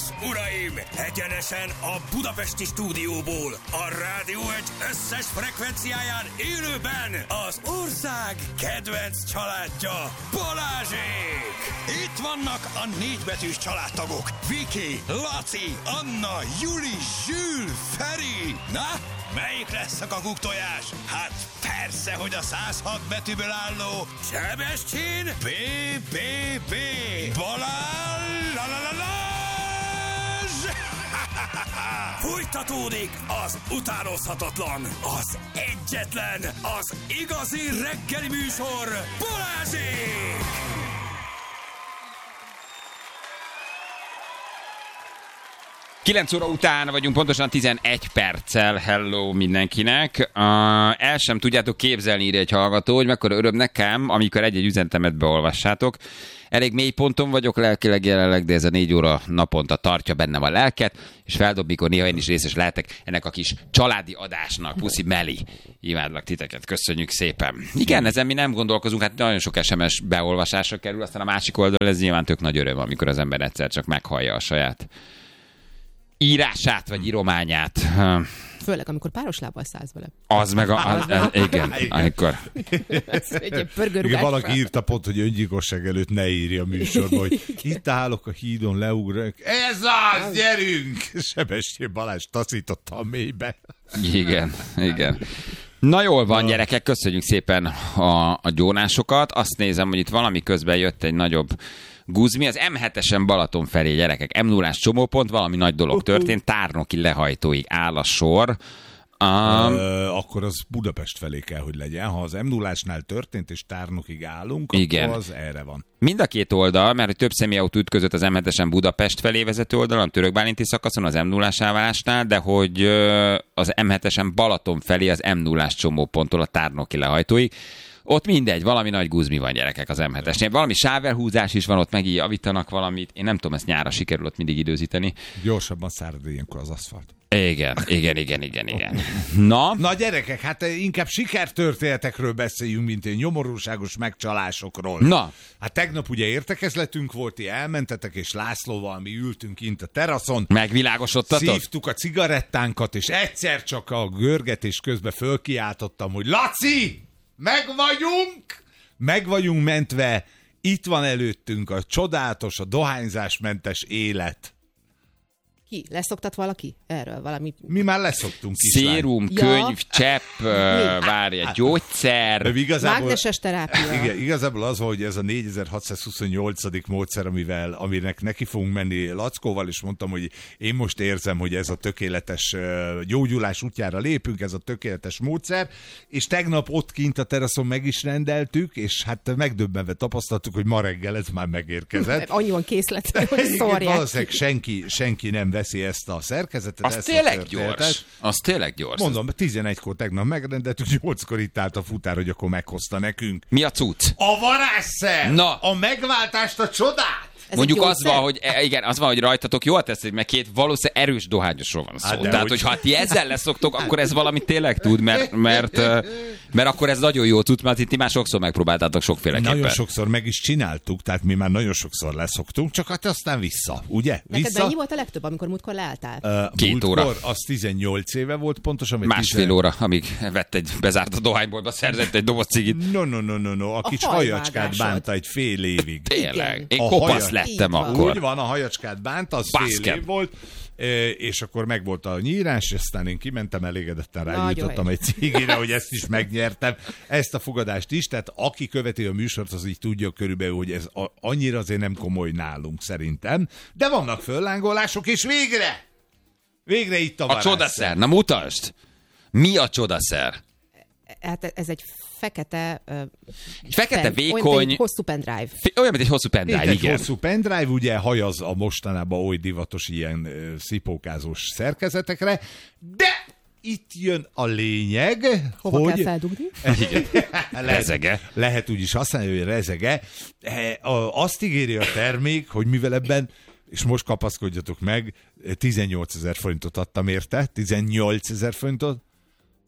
uraim! Egyenesen a budapesti stúdióból, a Rádió Egy összes frekvenciáján élőben az ország kedvenc családja, Balázsék! Itt vannak a négybetűs családtagok, Viki, Laci, Anna, Juli, Zsül, Feri. Na, melyik lesz a kakuktojás? Hát persze, hogy a 106 betűből álló Sebestyén BBB Balázs! Fújtatódik az utánozhatatlan, az egyetlen, az igazi reggeli műsor, Balázsék! Kilenc óra után vagyunk, pontosan 11 perccel. Hello mindenkinek. El sem tudjátok képzelni, írja egy hallgató, hogy mekkora öröm nekem, amikor egy-egy üzenetemet beolvassátok. Elég mély ponton vagyok lelkileg jelenleg, de ez a 4 óra naponta tartja bennem a lelket, és feldob, mikor néha én is részes lehetek ennek a kis családi adásnak. Puszi Meli, imádlak titeket, köszönjük szépen. Igen, ezen mi nem gondolkozunk, hát nagyon sok SMS beolvasásra kerül, aztán a másik oldal ez nyilván tök nagy öröm, amikor az ember egyszer csak meghallja a saját írását, vagy írományát. Főleg, amikor páros lábbal szállsz vele. Az meg igen, amikor. Igen, valaki írta pont, hogy öngyilkosság előtt ne írja a műsorba, hogy itt állok a hídon, leugrok. Ez az, gyerünk! Sebestyén Balázs taszította a mélybe. Igen. Na jól van, gyerekek, köszönjük szépen a gyónásokat. Azt nézem, hogy itt valami közben jött egy nagyobb guzmi, az M7-esen Balaton felé, gyerekek, M0-ás csomópont, valami nagy dolog történt, Tárnoki lehajtóig áll a sor. Akkor az Budapest felé kell, hogy legyen. Ha az M0-ásnál történt, és Tárnokig állunk, igen, akkor az erre van. Mind a két oldal, mert több személyautó ütközött az M7-esen Budapest felé vezető oldalon, a Törökbálinti szakaszon, az M0-ás állásnál, de hogy az M7-esen Balaton felé az M0-ás csomóponttól a Tárnoki lehajtóig. Ott mindegy, valami nagy guzmi van, gyerekek, az M7-esnél. Valami sávelhúzás is van, ott megint javítanak valamit. Én nem tudom, ezt nyárra sikerül ott mindig időzíteni. Gyorsabban szárad ilyenkor az aszfalt. Igen. Na, gyerekek, hát inkább sikertörténetekről beszéljünk, mint egy nyomorúságos megcsalásokról. Na. Hát tegnap ugye értekezletünk volt, ti elmentetek, és Lászlóval mi ültünk kint a teraszon. Megvilágosodtatok? Szívtuk a cigarettánkat, és egyszer csak a görgetés közben fölkiáltottam, hogy Laci! Meg vagyunk mentve, itt van előttünk a csodálatos, a dohányzásmentes élet. Ki? Leszoktat valaki erről? Valami... Mi már leszoktunk, kislány. Szérum, könyv, csepp, várja, gyógyszer. Mágneses terápia. Igen, igazából az van, hogy ez a 4628. módszer, aminek neki fogunk menni Lackóval, és mondtam, hogy én most érzem, hogy ez a tökéletes gyógyulás útjára lépünk, ez a tökéletes módszer, és tegnap ott kint a teraszon meg is rendeltük, és hát megdöbbenve tapasztaltuk, hogy ma reggel ez már megérkezett. Annyi van készlet, hogy szórják. Valószínűleg senki nem veszi ezt a szerkezetet. Az tényleg gyors. Az tényleg gyors. Mondom, 11-kor tegnap megrendeltük, 8-kor itt állt a futár, hogy akkor meghozta nekünk. Mi a cucc? A varázsszer! Na. A megváltást, a csodát! Ez mondjuk az van, hogy igen, az van, hogy rajtatok jól tesz, meg két valószínűleg erős dohányosról van szó. Hát tehát, hogyha ti ezzel leszoktok, akkor ez valami tényleg tud, mert akkor ez nagyon jó tud, mert ti már sokszor megpróbáltátok sokféleképpen. Nagyon sokszor meg is csináltuk, tehát mi már nagyon sokszor leszoktunk, csak hát aztán vissza, ugye? Neked mennyi volt a legtöbb, amikor múltkor leálltál? 2 óra. Az 18 éve volt pontosan. Másfél óra, amíg bezárt a dohányboltba, szerzett egy doboz cigit. No. A kis hajacskát bánta egy fél évig. Tényleg. Én kopasz lettem akkor. Úgy van, a hajacskát bánt, az fél év volt, és akkor megvolt a nyírás, és aztán én kimentem, elégedetten rágyújtottam egy cigire, hogy ezt is megnyertem, ezt a fogadást is, tehát aki követi a műsort, az így tudja körülbelül, hogy ez annyira azért nem komoly nálunk szerintem, de vannak föllángolások, és végre itt a varázsszer. A csodaszer, na mutasd! Mi a csodaszer? Hát ez egy fekete... Egy fekete vékony... Olyan, mint egy hosszú pendrive. Olyan, mint egy hosszú pendrive, igen. Egy hosszú pendrive, ugye hajaz a mostanában oly divatos ilyen szipókázós szerkezetekre, de itt jön a lényeg, hova hogy... kell feldugni? Igen. Rezege. Lehet úgy is használni, hogy rezege. Azt ígéri a termék, hogy mivel ebben, és most kapaszkodjatok meg, 18 000 forintot adtam érte, 18 000 forintot,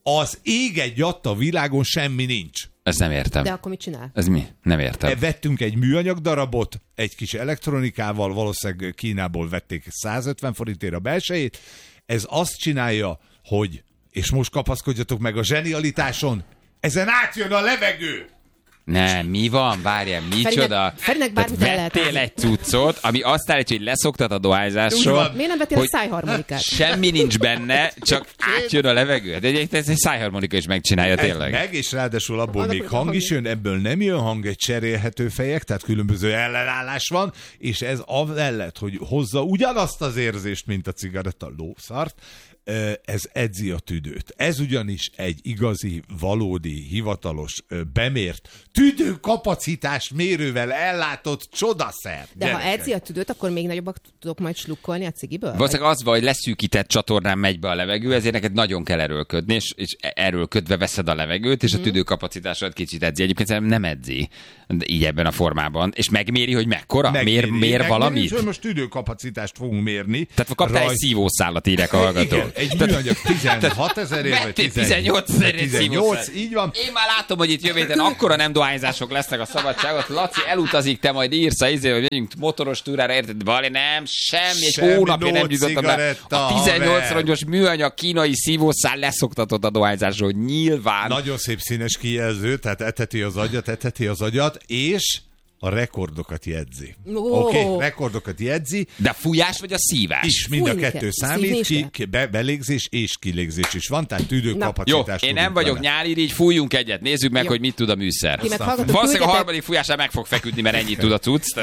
Az ég egy adta világon semmi nincs. Ezt nem értem. De akkor mit csinál? Ez mi? Nem értem. Vettünk egy műanyag darabot, egy kis elektronikával, valószínűleg Kínából vették 150 forintért a belsejét. Ez azt csinálja, hogy, és most kapaszkodjatok meg a zsenialitáson, ezen átjön a levegő. Nem, mi van? Várjál, micsoda? Ferinek bármit el lehet. Vettél egy cuccot, ami azt állítja, hogy leszoktat a dohányzásról. Miért nem vettél egy szájharmonikát? Semmi nincs benne, csak átjön a levegő. De ez egy szájharmonika is megcsinálja tényleg. Meg, és ráadásul abból még hang is jön, ebből nem jön hang, egy cserélhető fejek, tehát különböző ellenállás van, és ez amellett, hogy hozza ugyanazt az érzést, mint a cigaretta lószart, ez edzi a tüdőt. Ez ugyanis egy igazi, valódi, hivatalos, bemért, tüdőkapacitás mérővel ellátott csodaszer. De ha edzi a tüdőt, akkor még nagyobbak tudok majd slukkolni a cigiből? Valószínűleg az van, hogy leszűkített csatornán megy be a levegő, ezért neked nagyon kell erőlködni, és erőlködve veszed a levegőt, és a tüdőkapacitásod kicsit edzi. Egyébként nem edzi így ebben a formában. És megméri, hogy mekkora? Mér valamit? És most tüdőkapacitást fogunk mérni. Tehát kaptál egy szívószálat, írek a hallgatók. Egy műanyag 16 ezerért, vagy 18 ezerért 18, így van. Én már látom, hogy itt jövő héten akkora nem dohányzások lesznek a szabadságot. Laci elutazik, te majd írsz hogy megyünk motoros túrára, érted? Bali, nem, semmi hónapja nem jutottam be. A 18 rongyos műanyag kínai szívószál leszoktatott a dohányzásról, nyilván. Nagyon szép színes kijelző, tehát eteti az agyat, és a rekordokat jegyzi. Oké, rekordokat jegyzi. De a fújás vagy a szívás? Is, mind a kettő számít, belégzés és kilégzés is van, tehát tüdőkapacitás. Jó, én nem vagyok nyálirigy, fújjunk egyet, nézzük meg, hogy mit tud a műszer. Valószínűleg a harmadik fújásán meg fog feküdni, mert ennyit tud a cucc.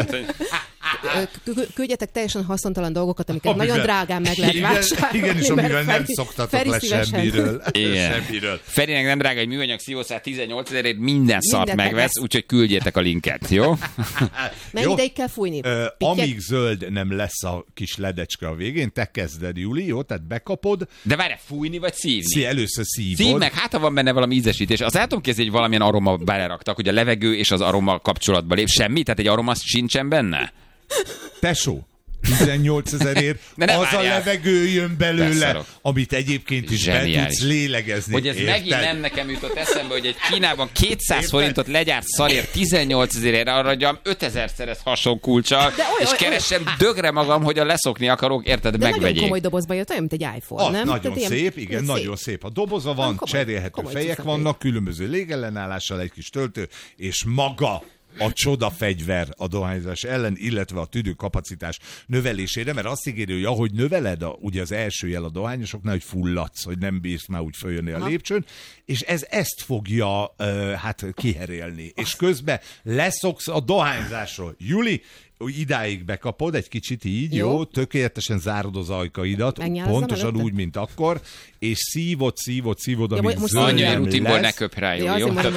Küldjetek teljesen haszontalan dolgokat, amiket nagyon drágán meg lehet vásárolni. Igen, és amivel nem szoktatok le semmiről. Ferinek nem drága egy műanyag szívószál 18 ezerért, minden szart megvesz, úgyhogy küldjétek a linket, jó? Mennyi ideig kell fújni? Amíg zöld nem lesz a kis ledecske a végén, te kezded, Juli, jó? Tehát bekapod. De várj, fújni vagy szívni? Először szívod. Szív meg, hát ha van benne valami ízesítés. Az el tudom képzelni, hogy valamilyen aroma beleraktak, hogy a levegő és az aroma kapcsolatba lép. Semmi? Tehát egy aroma sincsen benne? Tesó, 18 ezerért az a levegő jön belőle, amit egyébként is be tudsz lélegezni. Hogy ez megint nem nekem jutott eszembe, hogy egy Kínában 200 forintot legyárt szarért 18 ezerért arra adjam 5000-szeres hasonkulccsal, és keresem dögre magam, hogy a leszokni akarok, érted, de megvegyék. nagyon komoly dobozba jött, olyan, mint egy iPhone, nem? Nagyon szép, igen, nagyon szép. A doboza van, cserélhető fejek vannak, különböző légellenállással, egy kis töltő, és maga a csodafegyver a dohányzás ellen, illetve a tüdőkapacitás növelésére, mert azt ígéri, hogy ahogy növeled, ugye az első jel a dohányosoknál, hogy fulladsz, hogy nem bírsz már úgy följönni a lépcsőn, és ez ezt fogja kiherélni. És közben leszoksz a dohányzásról. Juli, idáig bekapod, egy kicsit így, jó? Tökéletesen zárod az ajkaidat, pontosan úgy, mint akkor, és szívod, amíg zöld annyi nem rutinból lesz. ne köp rá, jó?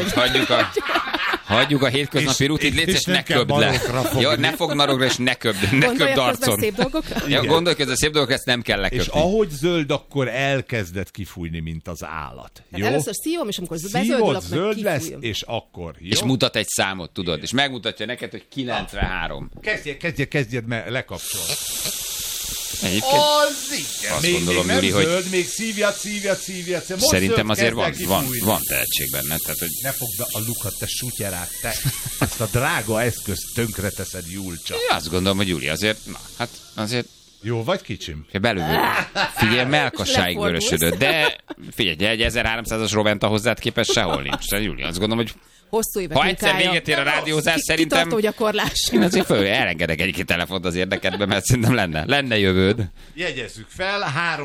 Hagyjuk a hétköznapi rutint, légy, és ne köbd le. Ja, ne fogd marogra, és ne köbd arcon. Gondolj közben szép dolgokra, ezt nem kell leköpni. És ahogy zöld, akkor elkezded kifújni, mint az állat. Jó? Először szívom, és amikor bezöldül, zöld lesz, és akkor. Jó? És mutat egy számot, tudod, és megmutatja neked, hogy 93. Kezdjed, mert lekapcsol. Egyébként azt gondolom, Júli, hogy zöld, még szívjad. Szerintem azért van tehetség benne. Tehát, hogy ne fogd be a lukat, te sutyerák, te ezt a drága eszközt tönkre teszed, Julcsa. Én azt gondolom, hogy Júli azért, azért jó vagy, kicsim? Belül. Figyelj, melkassáig vörösödött, de figyelj, egy 1300-as Roventa hozzád képest sehol nincs. Júli, azt gondolom, hogy hosszú évek ha egyszer véget ér a rádiózás, szerintem... Kitartó gyakorlás. Én azért elengedek egy telefont az érdekedbe, mert szerintem lenne jövőd. Jegyezzük fel,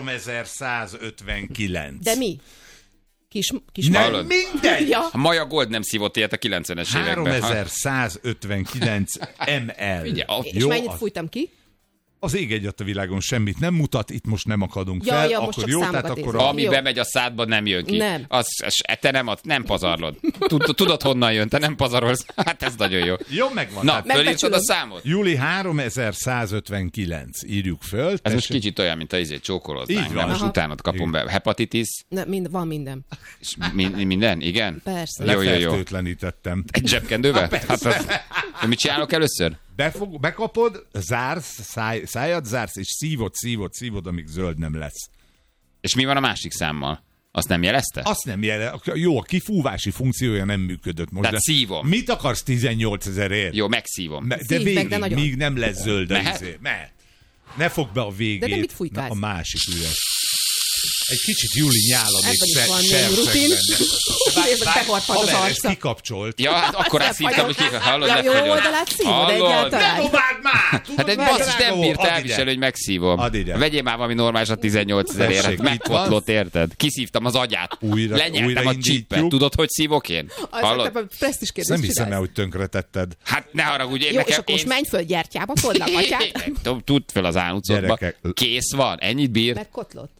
3159. De mi? Kis nem, mindegy! Ja. A Maja Gold nem szívott ilyet a 90-es években. 3159 ml. Figyelj, és mennyit fújtam ki? Az ég egyat a világon semmit nem mutat, itt most nem akadunk fel, akkor jó, tehát akkor... Ami bemegy a szádba, nem jön ki. Nem. Te nem pazarlod. Tudod, honnan jön, te nem pazarolsz. Hát ez nagyon jó. Jó, megvan. Na, fölírtad a számot? Júli 3159, írjuk föl. Ez most kicsit olyan, mint a csókoloznánk. Nem, most utánad kapom be. Hepatitis. Van minden. És minden? Igen? Persze. Lefertőtlenítettem. Egy zsebkendőbe? Mit csinálok először? Bekapod, zársz, szájad zársz, és szívod, amíg zöld nem lesz. És mi van a másik számmal? Azt nem jelezte? Azt nem jelezte. Jó, a kifúvási funkciója nem működött most. Tehát szívom. Mit akarsz 18 000-ért? Jó, megszívom. De végig, míg nem lesz zöld. Mehet. Ne fogd be a végét. De mit fújkálsz? A másik üres. Egy kicsit Juli nyála még rutin. Haver, ezt kikapcsolt. Ja, hát akkor azt hittem, hogy hallod, ja, jó oldalát szívod egyáltalán. Ne dobáld már! Hát egy basszus nem bírt elviselni, hogy megszívom. Vegyél már valami normálisat 18 000-ért. Hát megkotlott, érted? Kiszívtam az agyát. Lenyeltem a csippet. Tudod, hogy szívok én? Hallod? Nem hiszem el, hogy tönkretetted. Hát ne haragudj. Jó, és akkor most menj föl gyertyába, fodd a atyát. Tudd fel az álnucodba. Kész van? Ennyit bír? Megkotlott.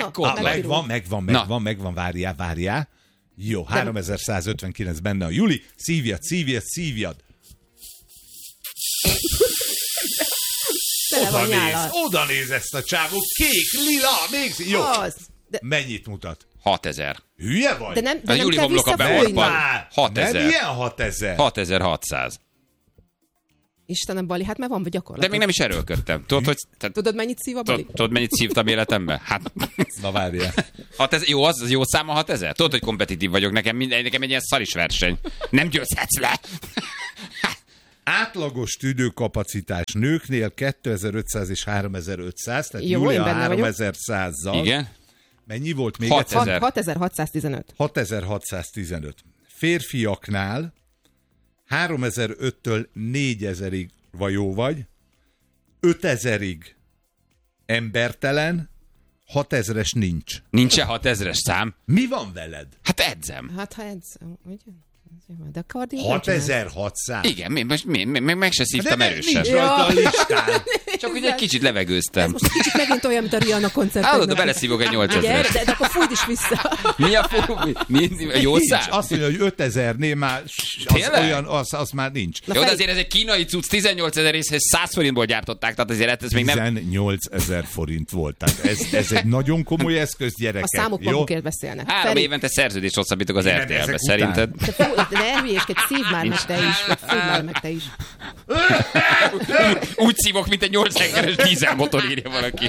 Megvan, várjál. Jó, 3159 benne a Juli. Szívjad. Oda néz ezt a csávó. Kék, lila, még... Jó. Mennyit mutat? 6000. Hülye vagy? De nem Juli kell visszafújni. 6000. Nem ilyen 6000. 6600. Istenem, Bali, hát már van gyakorlat. De még nem is erőlködtem. Tudod, mennyit szív a Bali? Tudod, mennyit szívtam életemben? Hát... Na várjál. 6000, jó, az jó szám a 6000? Tudod, hogy kompetitív vagyok, nekem egy ilyen szaris verseny. Nem győzhetsz le. Átlagos tüdőkapacitás nőknél 2500 és 3500, tehát jó, Júlia 3100-zal. Igen. Mennyi volt még? 6615. 6615. Férfiaknál 3005-től 4000-ig vajó vagy, 5000-ig embertelen, 6000-es nincs. Nincs-e 6000-es szám? Mi van veled? Hát edzem. Hát ha edzem, ugye? De 6600? Igen, most meg se szívtam erősen. Nincs rajta a listán. Csak ugye egy kicsit levegőztem. Most kicsit megint olyan, mint a Rihanna koncerten. Hallod, de beleszívok egy 8000-es. De akkor fújd is vissza. Mi a jó szám? Azt mondja, hogy 5000-nél már az már nincs. Jó, de azért ez egy kínai cucc, 18 000 részhez 100 forintból gyártották, tehát azért ez még nem... 18 000 forint volt. Tehát ez egy nagyon komoly eszköz, gyerekek. A számok magukért beszélnek. 3 évente szerződést hosszabbítok az RTL-be, szerinted? De ne hülyéskedj, szívd már meg te is. Szívd már meg te is. Úgy szívok, mint egy 8-hengeres dízelmotor, írja valaki.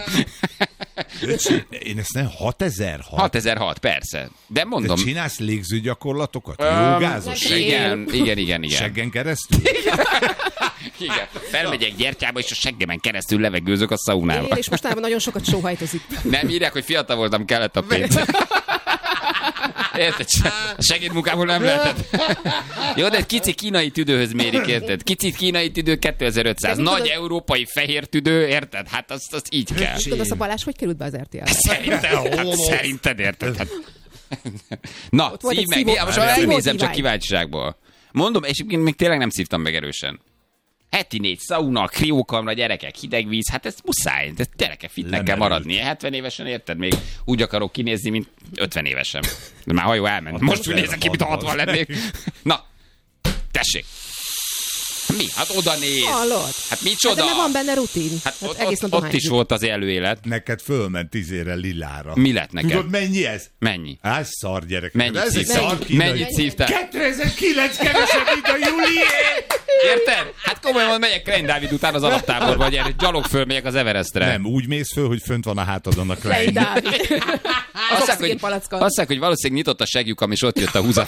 Én ezt nem 6006? 6006, persze. De mondom... Te csinálsz légzőgyakorlatokat? Jogázos? Igen. Seggen keresztül? Igen. Felmegyek gyertyába, és a seggemen keresztül levegőzök a szaunába. És mostanában nagyon sokat sóhajtozik. Nem írják, hogy fiatal voltam, kellett a pénz. Érted? A segédmunkából nem lehetett. Jó, de egy kici kínai tüdőhöz mérik, érted? Kicsi kínai tüdő 2500. Nagy európai fehér tüdő, érted? Hát azt így kell. Tudod, az a Balázs hogy került be az RTL-be? Szerinted érted? Hát. Na, szív meg. Most elnézem csak kíváncsiságból. Mondom, és még tényleg nem szívtam meg erősen. Heti 4 szauna, kriókamra, gyerekek, hideg víz, hát ez muszáj, de gyerekek, fitnek kell maradni. 70 évesen, érted? Még úgy akarok kinézni, mint 50 évesen. De már hajó elment. Most úgy nézek ki, mint 60 lennék. Na, tessék. Mi? Hát oda néz. Hallod? Hát micsoda? Hát de van benne rutin. Hát ott is volt az előélet. Neked fölment 10-ére lilára. Mi lett neked? Tudod, mennyi ez? Mennyi? Ez szar, gyerek. Mennyit szívtál? 2009 kevesebb, mint a Julié! Érted? Hát komolyan megyek Klein Dávid után az alaptáborba, vagy gyalog fölmegyek az Everestre. Nem, úgy mész föl, hogy fönt van a hátadon a Klein. Azt mondják, hogy valószínűleg nyitott a segjukam, és ott jött a húzat.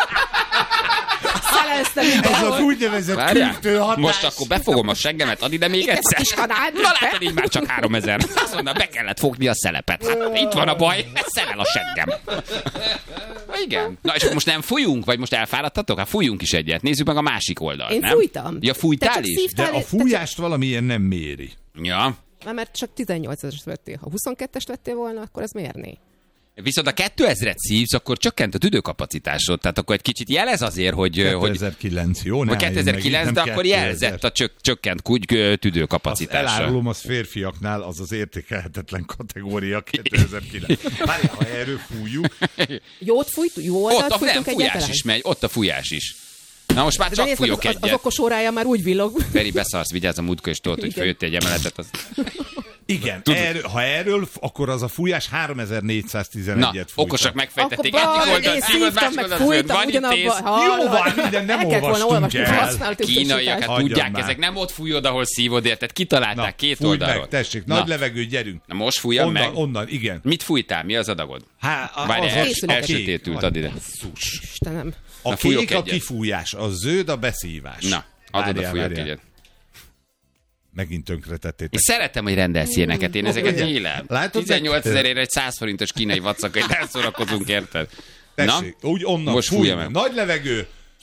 Ez az úgynevezett kültő hatás. Most akkor befogom a seggemet, adi, de még egyszer. Na látod, így már csak 3000. Azt mondom, be kellett fogni a szelepet. Hát itt van a baj, szelel a seggem. Igen. Na és most nem fújunk, vagy most elfáradtatok? Hát fújjunk is egyet. Nézzük meg a másik oldalt. Én fújtam. Ja, fújtál is? De a fújást valamilyen nem méri. Ja. Mert csak 18-es vettél. Ha 22-est vettél volna, akkor ez mérné. Viszont a 2000-et szívsz, akkor csökkent a tüdőkapacitásod. Tehát akkor egy kicsit jelez azért, hogy... 2009, jó? Vagy 2009, de akkor jelzett a csökkent tüdőkapacitása. Azt elárulom, az férfiaknál az értékelhetetlen kategória 2009. Várjál, ha erről fújjuk. Jót fújtunk? Jó oldalt fújtunk egyáltalán? Fújás is megy, ott a fújás is. Na most már csak fújok egyet. Az okos órája már úgy villog. Feri, beszarsz, vigyázz a múltkor, és tudod, hogy följöttél egy emeletet. Igen, ha erről, akkor az a fújás 3411-et fújta. Okosak megfejtették. Akkor Egyik szívod, másik oldalt fújt. Van intéz. Jó van, minden nem olvastunk el. Kínaiak, hát tudják, ezek nem ott fújod, ahol szívod, érted? Kitalálták két oldalról. Meg, tessék, nagy levegő, gyerünk. Na most fújjam meg. Onnan, igen. Mit fújtál? Mi az adagod? Várj, elsötétült, add ide. Istenem. A kék a kifújás, a zöld a beszívás. Na, adod a fújok egyet. Megint tönkretettétek. Én szeretem, hogy rendelsz ilyeneket, én ezeket nyílem. 18 000-ért egy 100 forintos kínai vacakait elszórakozunk, érted? Tessék, úgy onnan most fújja meg. Nagy levegő.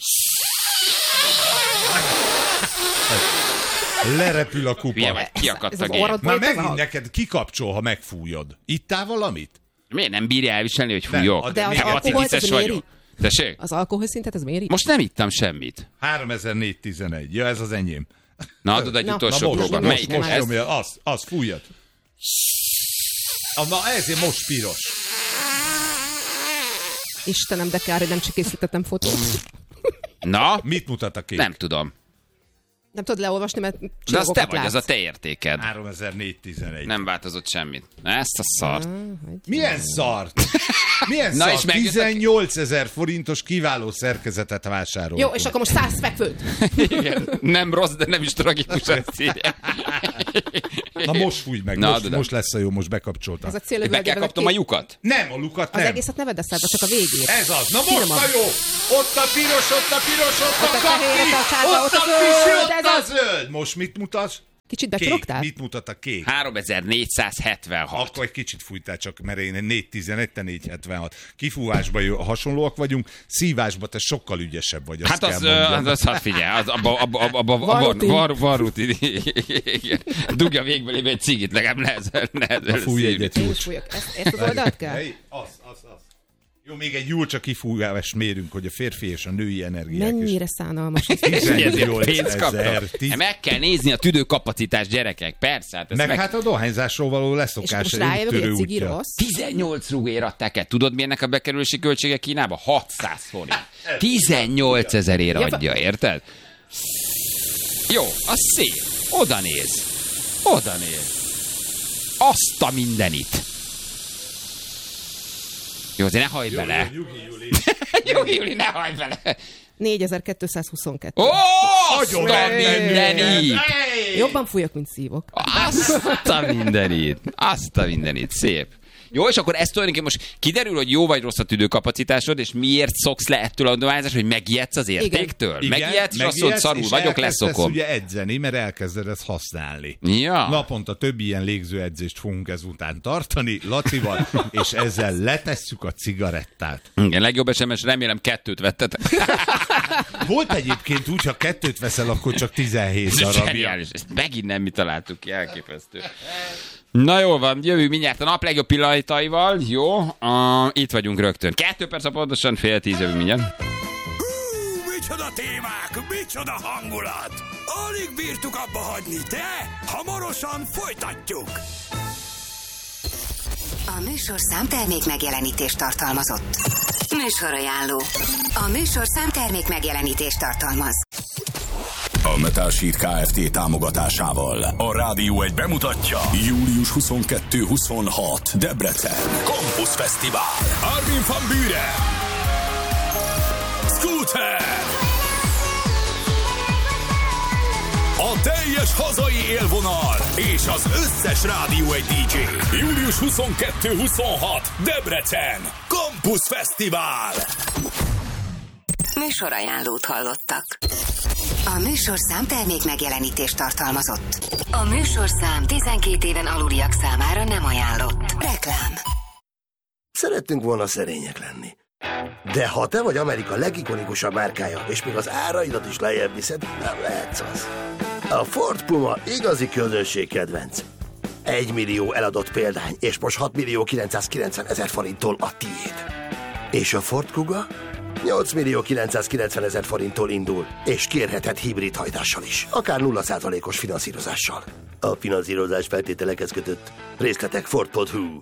Lerepül a kupa. Kiakadt a gép. Már megint neked kikapcsol, ha megfújod. Ittál valamit? Miért nem bírja elviselni, hogy fújok? De az alkoholt ez méri? Tessék? Az alkoholszintet ez méri? Most nem ittam semmit. 3411. Ja, ez az enyém. Na, adod egy utolsó próbát. Most nyomja, az fújjad. Na, ezért most piros. Istenem, de kár, hogy nem csak készítettem fotót. Na? Mit mutat a kép? Nem tudom. Nem tudod leolvasni, mert de az te vagy, az a te értéked. 3411. Nem változott semmit. Ezt a szart. Milyen szart? Milyen szart? 18 000 forintos kiváló szerkezetet vásároltunk. Jó, és akkor most 100 fekvőt. Igen, nem rossz, de nem is tragikus. Na most fújj meg, most lesz a jó, most bekapcsoltam. Be kell kapnom a lyukat? Nem, a lukat nem. Az egészet ne vedd eszedbe, csak a végét. Ez az, na most a jó! Ott a piros, ott a piros, ott a fehér, ott a piros, ott a zöld. Most mit mutatsz? Kicsit becsorogtál? Mit mutat a kék? 3476. Akkor egy kicsit fújtál, csak mert én 411, te 476. Kifúvásban hasonlóak vagyunk, szívásban te sokkal ügyesebb vagy. Hát az hát figyelj, van rutin. Dugja végből egy cigit, legalább nehezel fújj egyet, Júlcs. Ezt az oldalt kell? Az. Jó, még egy Júlcsa kifújást mérünk, hogy a férfi és a női energiák mennyire szánalmas. 18 000. Meg kell nézni a tüdőkapacitást, gyerekek, persze. Hát a dohányzásról való leszokás. És most rájövök, hogy egy cigi rossz. 18 rugér adták el. Tudod, mi ennek a bekerülési költsége Kínába? 600 forint. 18 000-ért adja, érted? Jó, az szép. Oda néz. Azt a mindenit. Jó, azért ne hajj bele. Júli, ne hajj bele. 4222. Ó, azt a mindenit. Jobban fújok, mint szívok. Azt a mindenit. Szép. Jó, és akkor ez tulajdonképpen most kiderül, hogy jó vagy rossz a tüdőkapacitástod, és miért szoksz le ettől a dohányzás, hogy megijedsz az értéktől? Igen. Megijedsz, és azt mondod, szarul vagyok, leszokom. Ugye edzeni, mert elkezded ezt használni. Ja. Naponta több ilyen légzőedzést fogunk ezután tartani Lacival, és ezzel letesszük a cigarettát. Igen, legjobb SMS, remélem 2 vettetek. Volt egyébként úgy, ha 2 veszel, akkor csak 17 darabja. Ezt megint nem mi találtuk ki, elképesztő. Na jól van, jövünk mindjárt a nap legjobb pillanataival. Jó, itt vagyunk rögtön. 2 perc, pontosan 9:30 jövünk mindjárt. Micsoda témák, micsoda hangulat! Alig bírtuk abba hagyni, de hamarosan folytatjuk! A műsorszám termék megjelenítést tartalmazott. Műsorajánló. A műsorszám termék megjelenítést tartalmaz. A Metal Sheet Kft. Támogatásával a Rádió 1 bemutatja július 22-26 Debrecen Campus Fesztivál. Armin van Buuren, Scooter, a teljes hazai élvonal és az összes Rádió 1 DJ. Július 22-26 Debrecen Campus Fesztivál. Műsorajánlót hallottak. A műsorszám termék megjelenítést tartalmazott. A műsorszám 12 éven aluliak számára nem ajánlott. Reklám. Szerettünk volna szerények lenni. De ha te vagy Amerika legikonikusabb márkája, és még az áraidat is lejjebb viszed, nem lehetsz az. A Ford Puma igazi közönségkedvenc. 1 millió eladott példány, és most 6.990.000 forinttól a tiéd. És a Ford Kuga 8.990.000 forinttól indul, és kérheted hibrid hajtással is, akár 0%-os finanszírozással. A finanszírozás feltételekhez kötött. Részletek Ford.hu.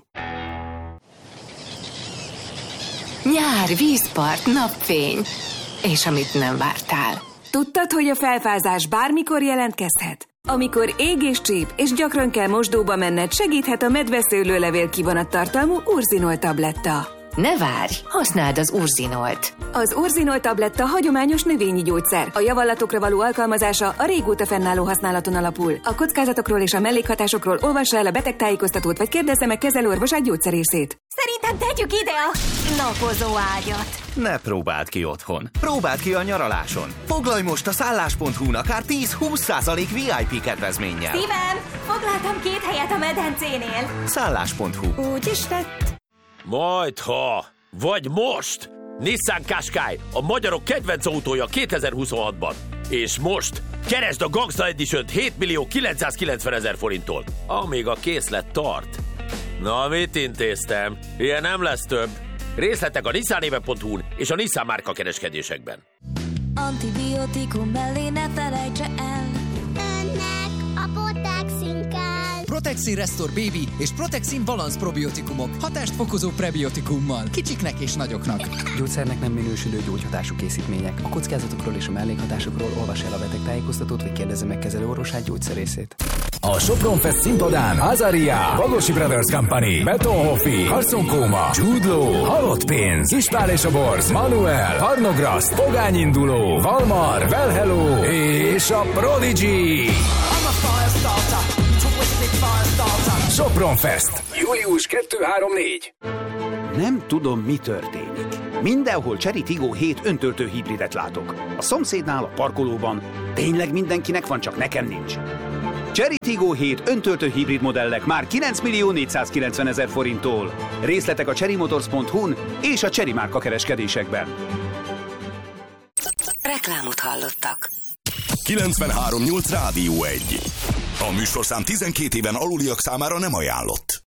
Nyár, vízpart, napfény. És amit nem vártál. Tudtad, hogy a felfázás bármikor jelentkezhet? Amikor ég és csíp, és gyakran kell mosdóba menned, segíthet a medveszőlőlevél kivonattartalmú Urzinol tabletta. Ne várj, használd az Urzinolt. Az Urzinol tabletta hagyományos növényi gyógyszer. A javallatokra való alkalmazása a régóta fennálló használaton alapul. A kockázatokról és a mellékhatásokról olvassa el a betegtájékoztatót, vagy kérdezze meg kezelőorvosát gyógyszerészét. Szerintem tegyük ide a napozó ágyat. Ne próbáld ki otthon. Próbáld ki a nyaraláson. Foglalj most a szállás.hu-n akár 10-20% VIP kedvezménnyel. Szívem, foglaltam 2 helyet a medencénél. Szállás.hu. Úgy is lett. Majdha, vagy most! Nissan Qashqai, a magyarok kedvenc autója 2026-ban. És most keresd a Gangsta Edition-t 7.990.000 forinttól, amíg a készlet tart. Na, mit intéztem? Ilyen nem lesz több. Részletek a nissanéve.hu-n és a Nissan márka kereskedésekben. Antibiotikum mellé ne felejtse el. Önnek a Protexin kell. Protexin Restore Baby és Protexin Balance probiotikumok. Hatást fokozó prebiotikummal. Kicsiknek és nagyoknak. Gyógyszernek nem minősülő gyógyhatású készítmények. A kockázatokról és a mellékhatásokról olvas el a betegtájékoztatót, vagy kérdezze meg kezelőorvosát gyógyszerészét. A Sopron Fest színpadán Azaria, Bagosi Brothers Company, Betonhoffi, Carson Kóma, Jude Law, Halott Pénz, Ispál és a Borz, Manuel, Harnograszt, Pogány Induló, Valmar, Well Hello és a Prodigy. Sopron Fest. Július 2-3-4. Nem tudom, mi történik. Mindenhol Chery Tiggo 7 öntöltő hibridet látok. A szomszédnál, a parkolóban. Tényleg mindenkinek van, csak nekem nincs. Chery Tiggo 7 öntöltő hibrid modellek már 9.490.000 forinttól. Részletek a cherrymotors.hu-n és a Chery márka kereskedésekben. Reklámot hallottak. 93.8 Rádió 1. A műsorszám 12 éven aluliak számára nem ajánlott.